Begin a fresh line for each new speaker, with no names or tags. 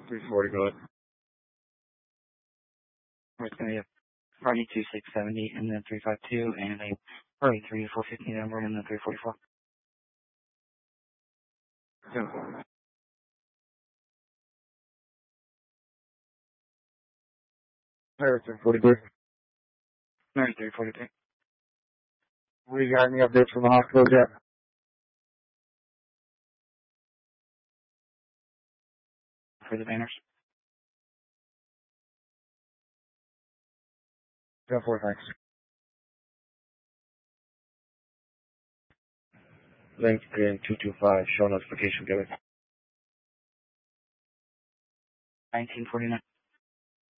340, go ahead.
It's going to be a Party 2670 and then 352 and a Party 3450 number and then 344.
Yeah. Harrison, 43.
Mary 343.
We got any updates from the hospital yet?
For the banners.
10-4, thanks. Link in 225, show notification given.
1949.